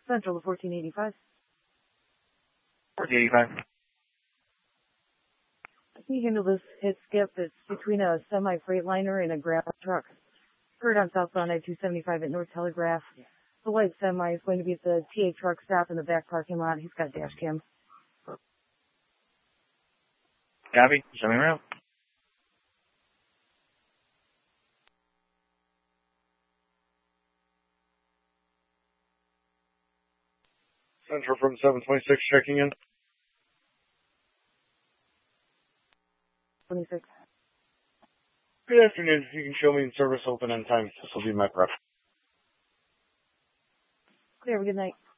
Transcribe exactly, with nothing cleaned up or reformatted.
Central to fourteen eighty-five. fourteen eighty-five. Can you handle this hit skip? It's between a semi-freightliner and a gravel truck. Heard on southbound I two seventy-five at North Telegraph. The white semi is going to be at the T A truck stop in the back parking lot. He's got dash cam. Copy. Show me around. Central from seven twenty-six checking in. twenty-six. Good afternoon. You can show me in service open on time. This will be my prep. Clear. Have a good night.